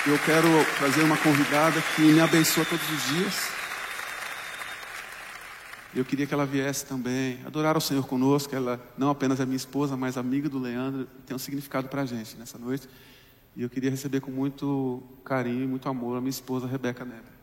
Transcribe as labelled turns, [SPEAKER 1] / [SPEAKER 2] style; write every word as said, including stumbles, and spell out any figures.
[SPEAKER 1] eu quero trazer uma convidada que me abençoa todos os dias. Eu queria que ela viesse também adorar o Senhor conosco. Ela não apenas é minha esposa, mas amiga do Leandro, tem um significado para a gente nessa noite. E eu queria receber com muito carinho e muito amor a minha esposa, Rebeca Neber.